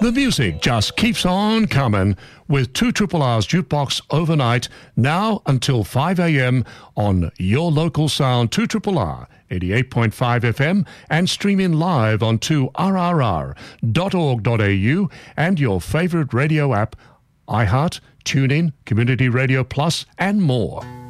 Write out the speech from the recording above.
The music just keeps on coming with 2RRR's Jukebox overnight, now until 5 a.m. on your local sound 2RRR 88.5 FM and streaming live on 2rrr.org.au and your favourite radio app, iHeart, TuneIn, Community Radio Plus and more.